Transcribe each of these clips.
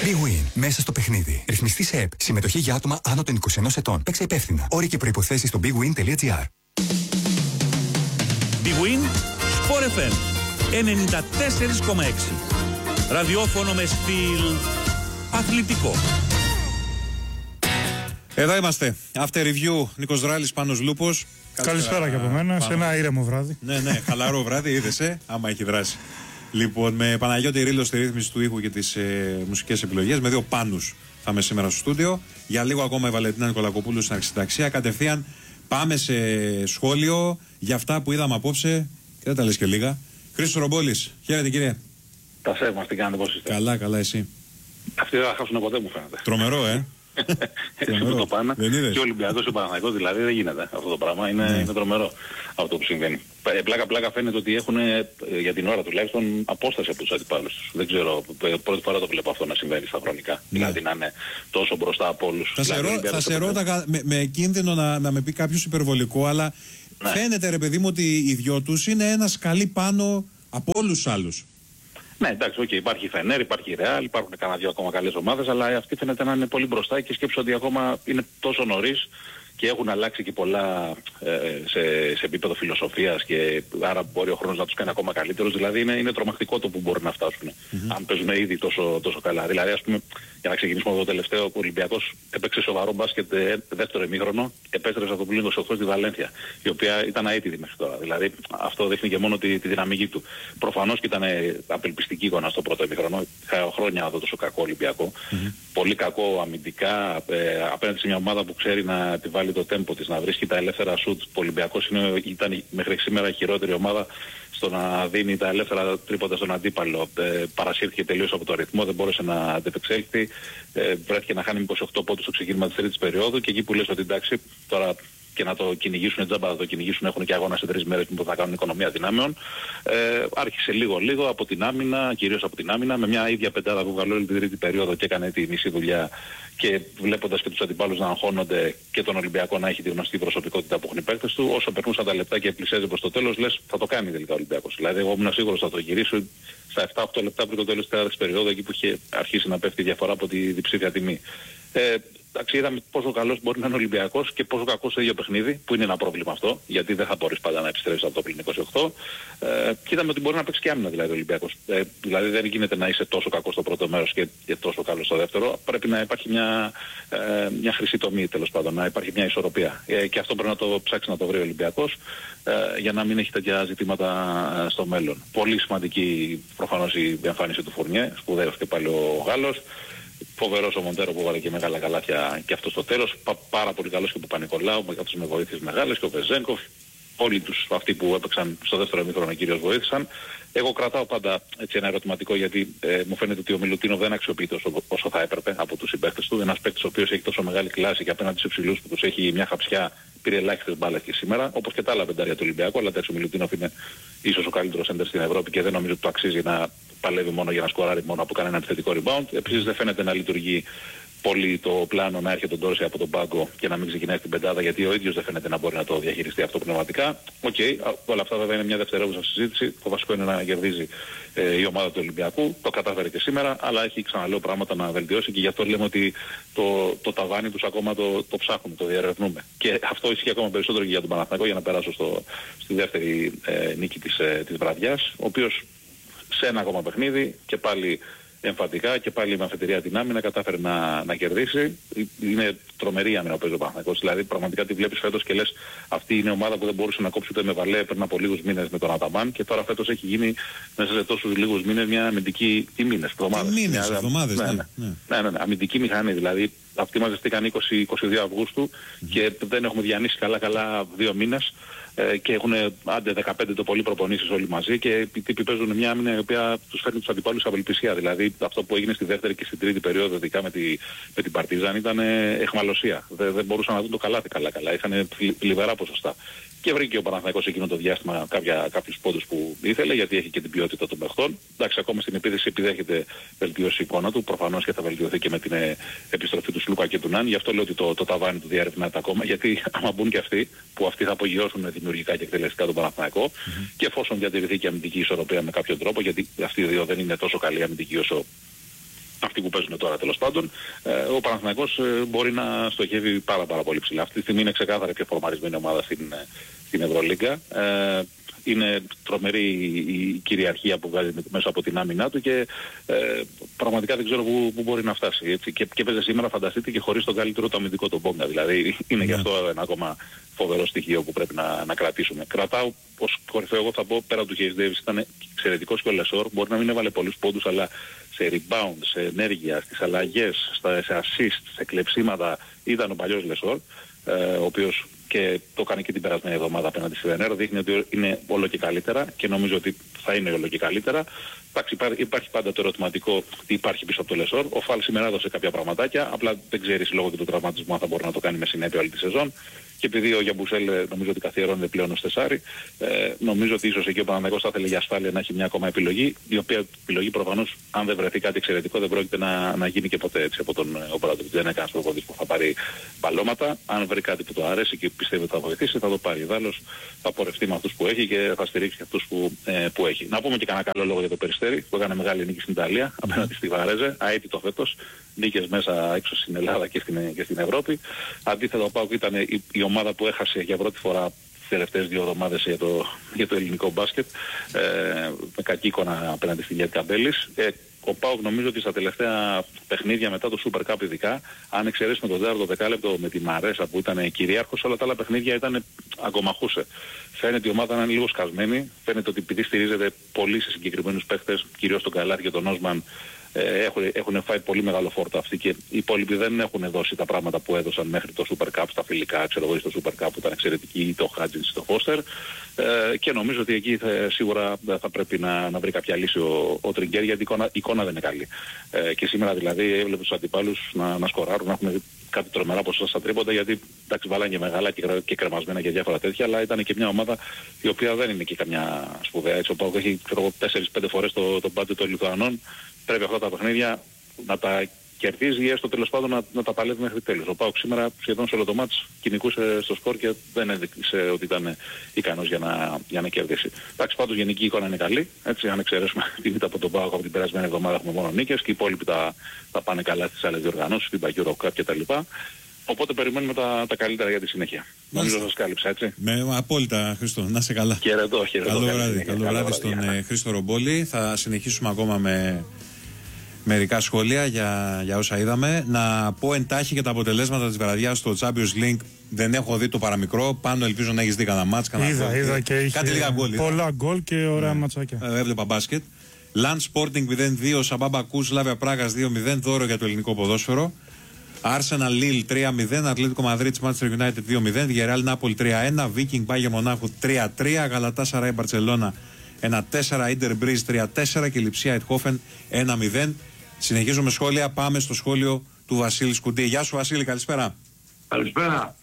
Big Win. Μέσα στο παιχνίδι. Ρυθμιστή σε ΕΠ. Συμμετοχή για άτομα άνω των 21 ετών. Παίξε υπεύθυνα. Όροι και προϋποθέσεις στο bigwin.gr. Big Win. Sport FM 94,6. Ραδιόφωνο με στυλ αθλητικό. Εδώ είμαστε. After review, Νίκος Δράλης, Πάνος Λούπος. Καλησπέρα και από μένα, σε ένα ήρεμο βράδυ. Ναι, χαλαρό βράδυ, είδες, άμα έχει δράσει. Λοιπόν, με Παναγιώτη Ρήλο στη ρύθμιση του ήχου και τις μουσικές επιλογές, με δύο Πάνους θα είμαι σήμερα στο στούντιο. Για λίγο ακόμα η Βαλεντίνα Νικολακοπούλου στην αρχισυνταξία. Κατευθείαν πάμε σε σχόλιο για αυτά που είδαμε απόψε. Και δεν τα λες και λίγα. Χρήστος Ρομπόλης, χαίρετε κύριε. Τα σέβομαι, τι κάνετε, πώς είστε? Καλά, εσύ? Αυτοί δεν θα χάσουν ποτέ, μου φαίνεται. Τρομερό, Έτσι που το πάνε. Και ο Ολυμπιακός και ο Παναθηναϊκός, δηλαδή δεν γίνεται αυτό το πράγμα. Είναι τρομερό αυτό που συμβαίνει. Πλάκα φαίνεται ότι έχουν για την ώρα τουλάχιστον απόσταση από τους αντιπάλους τους. Δεν ξέρω, πρώτη φορά το βλέπω αυτό να συμβαίνει στα χρονικά. Δηλαδή να είναι τόσο μπροστά από όλους. Θα σε ρώταγα με κίνδυνο να με πει κάποιος υπερβολικό, αλλά φαίνεται ρε παιδί μου ότι οι δυο τους είναι ένα σκαλί πάνω από όλους τους άλλους. Ναι, εντάξει, υπάρχει η Φενέρ, υπάρχει η Ρεάλ, υπάρχουν κανένα δύο ακόμα καλές ομάδες, αλλά αυτή φαίνεται να είναι πολύ μπροστά και σκέψω ότι ακόμα είναι τόσο νωρίς και έχουν αλλάξει και πολλά σε επίπεδο φιλοσοφίας και άρα μπορεί ο χρόνος να τους κάνει ακόμα καλύτερους. Δηλαδή είναι τρομακτικό το που μπορεί να φτάσουν αν παίζουν ήδη τόσο καλά. Δηλαδή, ας πούμε, για να ξεκινήσουμε από το τελευταίο, ο Ολυμπιακός έπαιξε σοβαρό μπάσκετ δεύτερο ημίχρονο, επέστρεψε από το πλήν 28 στη Βαλένθια, η οποία ήταν αίτητη μέχρι τώρα. Δηλαδή αυτό δείχνει και μόνο τη δυναμική του. Προφανώς και ήταν απελπιστική εικόνα στο πρώτο ημίχρονο. Είχα χρόνια να δω τόσο κακό Ολυμπιακό. Πολύ κακό αμυντικά απέναντι σε μια ομάδα που ξέρει να επιβάλλει το τέμπο της, να βρίσκει τα ελεύθερα σουτ. Ο Ολυμπιακός ήταν μέχρι σήμερα η χειρότερη ομάδα στο να δίνει τα ελεύθερα τρίποτα στον αντίπαλο. Παρασύρθηκε τελείως από το ρυθμό, δεν μπόρεσε να αντεπεξέλθει. Βρέθηκε να χάνει 28 πόντους στο ξεκίνημα της τρίτης περίοδου και εκεί που λες ότι εντάξει, τώρα και να το κυνηγήσουν τζάμπα, να το κυνηγήσουν, έχουν και αγώνα σε 3 μέρες που θα κάνουν οικονομία δυνάμεων. Άρχισε λίγο από την άμυνα, κυρίως από την άμυνα, με μια ίδια πεντάδα που βγάλω όλη την τρίτη περίοδο και έκανε τη μισή δουλειά και βλέποντας και τους αντιπάλους να αγχώνονται και τον Ολυμπιακό να έχει τη γνωστή προσωπικότητα που έχουν οι παίκτες του, όσο περνούσαν τα λεπτά και πλησιάζει προς το τέλος, λες θα το κάνει τελικά ο Ολυμπιακός. Δηλαδή, εγώ ήμουν σίγουρος θα το γυρίσω στα 7-8 λεπτά πριν το τέλος της τέταρτης περίοδου, εκεί που είχε αρχίσει να πέφτει η διαφορά από τη διψήφια τιμή. Εντάξει, είδαμε πόσο καλός μπορεί να είναι ο Ολυμπιακός και πόσο κακός στο ίδιο παιχνίδι, που είναι ένα πρόβλημα αυτό, γιατί δεν θα μπορείς πάντα να επιστρέψεις από το πλήν 28. Και είδαμε ότι μπορεί να παίξει και άμυνα δηλαδή ο Ολυμπιακός. Δηλαδή δεν γίνεται να είσαι τόσο κακός στο πρώτο μέρος και τόσο καλός στο δεύτερο. Πρέπει να υπάρχει μια χρυσή τομή τέλος πάντων, να υπάρχει μια ισορροπία. Και αυτό πρέπει να το ψάξει να το βρει ο Ολυμπιακός για να μην έχει τέτοια ζητήματα στο μέλλον. Πολύ σημαντική προφανώς η εμφάνιση του Φουρνιέ, σπουδαίος και πάλι ο Γάλλος. Φοβερός ο Μοντέρο που βάλε και μεγάλα καλάθια και αυτό στο τέλος. Πάρα πολύ καλός και ο Παπα-Νικολάου, με βοήθειες μεγάλες, και ο Βεζένκοφ. Όλοι τους αυτοί που έπαιξαν στο δεύτερο ημίχρονο κυρίως βοήθησαν. Εγώ κρατάω πάντα έτσι ένα ερωτηματικό, γιατί μου φαίνεται ότι ο Μιλουτίνοφ δεν αξιοποιείται όσο θα έπρεπε από τους συμπαίκτες του. Ένας παίκτης ο οποίος έχει τόσο μεγάλη κλάση και απέναντι στους υψηλούς που τους έχει μια χαψιά, πήρε ελάχιστες μπάλες και σήμερα, όπως και τα άλλα πεντάρια του Ολυμπιακού. Αλλά εντάξει, ο Μιλουτίνοφ είναι ίσως ο καλύτερος σέντερ στην Ευρώπη και δεν νομίζω ότι το αξίζει να παλεύει μόνο για να σκοράρει μόνο από κανένα επιθετικό rebound. Επίσης δεν φαίνεται να λειτουργεί πολύ το πλάνο να έρχεται τον Ντόρση από τον πάγκο και να μην ξεκινάει την πεντάδα, γιατί ο ίδιος δεν φαίνεται να μπορεί να το διαχειριστεί αυτό πνευματικά. Όλα αυτά βέβαια είναι μια δευτερεύουσα συζήτηση. Το βασικό είναι να κερδίζει η ομάδα του Ολυμπιακού. Το κατάφερε και σήμερα, αλλά έχει, ξαναλέω, πράγματα να βελτιώσει και γι' αυτό λέμε ότι το ταβάνι τους ακόμα το ψάχνουμε, το διερευνούμε. Και αυτό ισχύει ακόμα περισσότερο και για τον Παναθηναϊκό, για να περάσω στη δεύτερη νίκη της βραδιάς, ο οποίος σε ένα ακόμα παιχνίδι και πάλι εμφαντικά και πάλι με αφετηρία την άμυνα κατάφερε να κερδίσει. Είναι τρομερή άμυνα που παίζει ο Παναθηναϊκός. Δηλαδή πραγματικά τη βλέπεις φέτος και λες αυτή είναι ομάδα που δεν μπορούσε να κόψει ούτε με Βαλέ πριν από λίγους μήνες με τον Αταμάν, και τώρα φέτος έχει γίνει μέσα σε τόσους λίγους μήνες μια αμυντική εβδομάδες. Ναι, αμυντική μηχανή. Δηλαδή αυτοί μαζευτήκαν 20-22 Αυγούστου και δεν έχουμε διανύσει καλά 2 μήνες. Και έχουν άντε 15 το πολύ προπονήσεις όλοι μαζί και οι τύποι παίζουν μια άμυνα η οποία τους φέρνει τους αντιπάλους σε απελπισία. Δηλαδή αυτό που έγινε στη δεύτερη και στην τρίτη περίοδο, ειδικά με την Παρτίζαν, ήταν εχμαλωσία. Δεν μπορούσαν να δουν το καλάθι καλά. Είχαν θλιβερά ποσοστά. Και βρήκε ο Παναθηναϊκός εκείνο το διάστημα κάποιους πόντους που ήθελε, γιατί έχει και την ποιότητα των παιχτών. Εντάξει, ακόμα στην επίθεση επιδέχεται βελτιώσει η εικόνα του, προφανώς και θα βελτιωθεί και με την επιστροφή του Σλούκα και του Νάν. Γι' αυτό λέω ότι το ταβάνι του διαρευνάται ακόμα, γιατί άμα μπουν και αυτοί, που αυτοί θα απογειώσουν δημιουργικά και εκτελεστικά τον Παναθηναϊκό, και εφόσον διατηρηθεί και αμυντική ισορροπία με κάποιο τρόπο, γιατί αυτοί οι δύο δεν είναι τόσο καλοί αμυντικοί όσο αυτοί που παίζουν τώρα τέλος πάντων, ο Παναθηναϊκός μπορεί να στοχεύει πάρα πολύ ψηλά. Αυτή τη στιγμή είναι ξεκάθαρα η πιο φορμαρισμένη ομάδα στην Ευρωλίγκα. Είναι τρομερή η κυριαρχία που βγάζει μέσα από την άμυνά του και πραγματικά δεν ξέρω πού μπορεί να φτάσει. Έτσι. Και παίζει σήμερα, φανταστείτε, και χωρίς τον καλύτερο το αμυντικό τον Μπόγκα. Δηλαδή είναι γι' αυτό ένα ακόμα φοβερό στοιχείο που πρέπει να κρατήσουμε. Κρατάω ως κορυφαίο, εγώ θα πω, πέρα του Hayes Davis ήταν εξαιρετικός και ο Λεσόρ. Μπορεί να μην έβαλε πολλούς πόντους, αλλά σε rebound, σε ενέργεια, στις αλλαγές, σε assist, σε κλεψίματα ήταν ο παλιός Λεσόρ, ο οποίος και το έκανε και την περασμένη εβδομάδα απέναντι στη Βενέρο. Δείχνει ότι είναι όλο και καλύτερα και νομίζω ότι θα είναι όλο και καλύτερα. Εντάξει, υπάρχει πάντα το ερωτηματικό τι υπάρχει πίσω από το Λεσόρ. Ο Φαλ σήμερα έδωσε κάποια πραγματάκια, απλά δεν ξέρεις λόγω και του τραυματισμού αν θα μπορεί να το κάνει με συνέπεια όλη τη σεζόν. Και επειδή ο Γιαμπουσέλ νομίζω ότι καθιερώνεται πλέον ως τεσάρι, νομίζω ότι ίσως εκεί ο Παναθηναϊκός θα ήθελε για ασφάλεια να έχει μια ακόμα επιλογή, η οποία επιλογή προφανώς, αν δεν βρεθεί κάτι εξαιρετικό, δεν πρόκειται να γίνει και ποτέ έτσι από τον Ομπράντοβιτς. Δεν είναι κανένας προπονητής που θα πάρει παλώματα. Αν βρει κάτι που το αρέσει και πιστεύει ότι θα βοηθήσει, θα το πάρει. Ιδάλλως θα πορευτεί με αυτούς που έχει και θα στηρίξει αυτούς που έχει. Να πούμε και κανένα καλό λόγο για το Περιστέρι, που έκανε μεγάλη νίκη στην Ιταλία απέναντι στη Βαρέζε, αίτητο φέτος. Νίκες μέσα έξω στην Ελλάδα και στην Ευρώπη. Αντίθετα, ο ΠΑΟΚ ήταν η ομάδα που έχασε για πρώτη φορά τις τελευταίες 2 εβδομάδες για το ελληνικό μπάσκετ, με κακή εικόνα απέναντι στη Λιέτ Καμπέλης. Ο ΠΑΟΚ νομίζω ότι στα τελευταία παιχνίδια μετά το Super Cup ειδικά, αν εξαιρέσουμε τον 4ο δεκάλεπτο με τη Μαρέσα που ήταν κυρίαρχος, όλα τα άλλα παιχνίδια αγκομαχούσε. Φαίνεται η ομάδα να είναι λίγο σκασμένη, φαίνεται ότι επειδή στηρίζεται πολύ σε συγκεκριμένους παίχτες, κυρίως τον Καλάρη και τον Όσμαν, έχουν φάει πολύ μεγάλο φόρτο αυτοί και οι υπόλοιποι δεν έχουν δώσει τα πράγματα που έδωσαν μέχρι το Super Cup στα φιλικά, ξέρω εγώ, στο Super Cup που ήταν εξαιρετική, το Χάτζινς, το Φώστερ, και νομίζω ότι εκεί σίγουρα θα πρέπει να βρει κάποια λύση ο Τριγκέρ, γιατί η εικόνα δεν είναι καλή. Και σήμερα δηλαδή έβλεπε τους αντιπάλους να σκοράρουν, να έχουν κάτι τρομερά ποσοστά στα τρίποντα, γιατί εντάξει βάλανε και μεγάλα και κρεμασμένα και διάφορα τέτοια, αλλά ήταν και μια ομάδα η οποία δεν είναι και καμιά σπουδαία. Έτσι, ο ΠΑΟΚ έχει 4-5 φορές το μπάτζετ των Λιθουανών. Πρέπει αυτά τα παιχνίδια να τα κερδίζει ή έστω τέλος πάντων να τα παλεύει μέχρι τέλους. Ο ΠΑΟΚ σήμερα σχεδόν σε όλο το μάτς κυνηγούσε στο σκορ και δεν έδειξε ότι ήταν ικανός για να κερδίσει. Εντάξει, πάντως γενική εικόνα είναι καλή. Έτσι, αν εξαιρέσουμε την ήττα από τον ΠΑΟΚ από την περασμένη εβδομάδα έχουμε μόνο νίκες και οι υπόλοιποι τα πάνε καλά στις άλλες διοργανώσεις, στην Euro Cup κτλ. Οπότε περιμένουμε τα καλύτερα για τη συνέχεια. Νομίζω σας κάλυψα, έτσι. Απόλυτα, Χρήστο. Να είσαι καλά. Χαιρετώ. Καλό βράδυ στον Χρήστο Ρομπόλη. Θα συνεχίσουμε ακόμα με μερικά σχόλια για όσα είδαμε. Να πω εντάχει και τα αποτελέσματα της βραδιάς στο Champions League. Δεν έχω δει το παραμικρό. Πάνω ελπίζω να έχεις δει κανένα μάτς. Είδα και είχε κάτι λίγα γκολ. Πολλά γκολ και ωραία ματσάκια. Έβλεπα μπάσκετ. Land Sporting 0-2, Σαμπάμπα Κούς, Σλάβια Πράγας 2-0, δώρο για το ελληνικό ποδόσφαιρο. Arsenal Lille 3-0, Ατλέτικο Μαδρίτης Manchester United 2-0, Villarreal Νάπολη 3-1, Viking Bayern Μονάχου 3-3, Γαλατάσαράι Μπαρτσελώνα 1-4, Ίντερ Μπρίζ 3-4 και Λιψία Αιτχόφεν 1-0. Συνεχίζουμε σχόλια, πάμε στο σχόλιο του Βασίλη Σκουντή. Γεια σου Βασίλη, καλησπέρα. Καλησπέρα.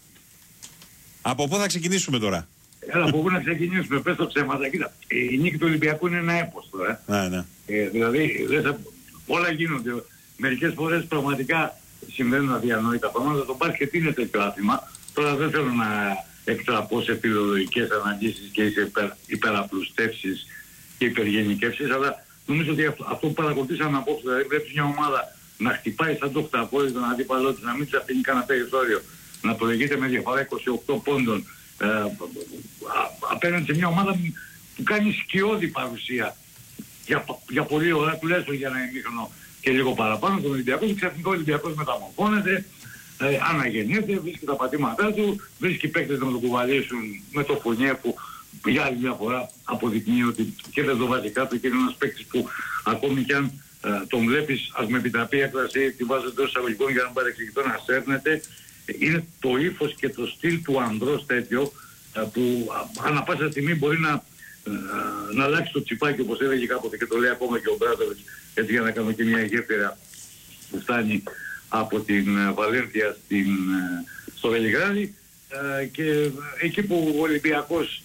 Από πού θα ξεκινήσουμε τώρα? Από πού να ξεκινήσουμε, πες το ψέματα. Κοίτα, η νίκη του Ολυμπιακού είναι ένα έπος τώρα. Ναι. Δηλαδή όλα γίνονται. Μερικές φορές πραγματικά συμβαίνουν αδιανόητα πράγματα. Το μπάσκετ είναι τέτοιο άθλημα. Τώρα δεν θέλω να εκτραπώ σε φιλολογικές αναγγίσεις και σε υπεραπλουστεύσεις και υπεργενικεύσεις, αλλά νομίζω ότι αυτό που παρακολουθήσαμε απόψε, δηλαδή βλέπεις μια ομάδα να χτυπάει σαν το χταπόδι τον αντίπαλό της, να μην της αφήνει κανένα περιθώριο, να προηγείται με διαφορά 28 πόντων απέναντι σε μια ομάδα που κάνει σκιώδη παρουσία για πολλή ώρα, τουλάχιστον για ένα ημίχρονο και λίγο παραπάνω τον Ολυμπιακό, και ξαφνικά ο Ολυμπιακός μεταμορφώνεται, αναγεννιέται, βρίσκει τα πατήματά του, βρίσκει παίκτες να τον κουβαλήσουν με το Φωνιέ που για άλλη μια φορά αποδεικνύει ότι και δεν το βάζει κάτω και είναι ένας παίκτης που ακόμη κι αν τον βλέπεις, ας με επιτραπεί η έκφραση, τη βάζω εντός εισαγωγικών για να παρεξηγητώ, να σέρνεται. Είναι το ύφος και το στυλ του ανδρός τέτοιο που ανά πάσα στιγμή μπορεί να αλλάξει το τσιπάκι, όπως έλεγε κάποτε και το λέει ακόμα και ο Μπράδοβιτς, έτσι για να κάνω και μια γέφυρα που φτάνει από την Βαλένθια στο Βελιγράδι, και εκεί που ο Ολυμπιακός,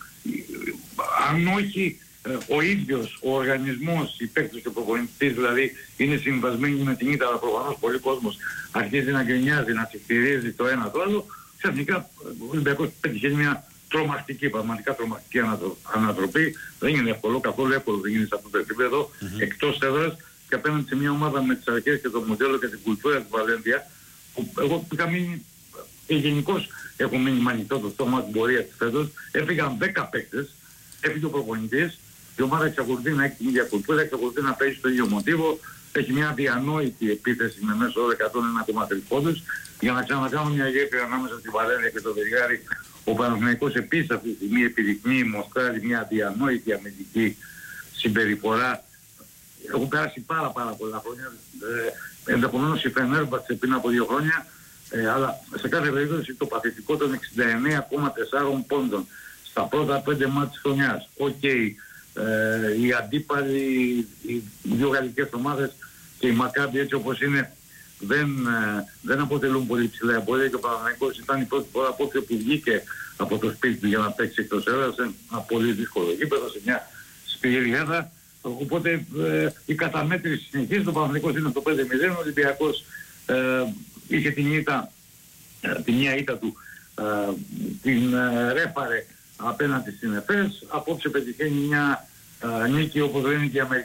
αν όχι ο ίδιος ο οργανισμός, οι παίκτες και ο προπονητής δηλαδή είναι συμβασμένοι με την ήττα, αλλά προφανώς πολλοί κόσμος αρχίζει να γκρινιάζει, να συγχειρίζει το ένα το άλλο, ξαφνικά ο Ολυμπιακός πέτυχε μια τρομακτική, πραγματικά τρομακτική ανατροπή. Δεν είναι εύκολο, καθόλου εύκολο δεν είναι σε αυτό το επίπεδο, εκτός έδρας, και απέναντι σε μια ομάδα με τις αρχές και το μοντέλο και την κουλτούρα της Βαλένθια, που εγώ είχα μείνει και γενικώς έχω μείνει μανιτό το στόμα της πορείας της φέτος. Έφυγαν 10 παίκτες, έφυγε ο προπονητής, η ομάδα εξακολουθεί να έχει την ίδια κουλτούρα, εξακολουθεί να παίζει στο ίδιο μοτίβο, έχει μια αδιανόητη επίθεση με μέσο όρο 101,3 πόντους. Για να ξανακάνω μια γέφυρα ανάμεσα στη Βαλένθια και το Βελιγάρι, ο Παναθηναϊκός επίσης αυτή τη στιγμή επιδεικνύει, μοστράρει μια αδιανόητη αμυντική συμπεριφορά. Έχουν περάσει πάρα πολλά χρόνια. Ενδεχομένως η Φενέρμπαχτσε πριν από 2 χρόνια, αλλά σε κάθε περίπτωση το παθητικό των 69,4 πόντων στα πρώτα 5 μάτς της χρονιάς. Οι αντίπαλοι, οι δύο γαλλικές ομάδες και η Μακάμπι έτσι όπως είναι δεν αποτελούν πολύ ψηλά εμπόδια, και ο Παναθηναϊκός ήταν η πρώτη φορά απόψε που βγήκε από το σπίτι του για να παίξει εκτός έδρας σε ένα πολύ δύσκολο γήπεδο, σε μια σκληρή έδρα. Οπότε η καταμέτρηση συνεχίζεται. Ο Παναθηναϊκός είναι στο 5-0, ο Ολυμπιακός είχε την μία ήττα του, την ρέφαρε απέναντι στην ΕΦΕΣ. Απόψε πετυχαίνει μια νίκη, όπως λένε και οι Αμερικανοί,